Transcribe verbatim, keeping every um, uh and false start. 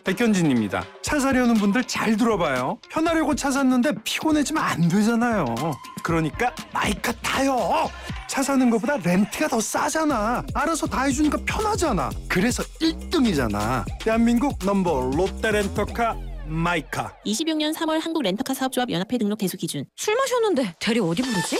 백현진입니다. 차 사려는 분들 잘 들어봐요. 편하려고 차 샀는데 피곤해지면 안 되잖아요. 그러니까 마이카 타요. 차 사는 것보다 렌트가 더 싸잖아. 알아서 다 해주니까 편하잖아. 그래서 일 등이잖아. 대한민국 넘버 롯데렌터카 마이카. 이십육 년 삼월 한국 렌터카 사업조합 연합회 등록 대수 기준. 술 마셨는데 대리 어디 부르지?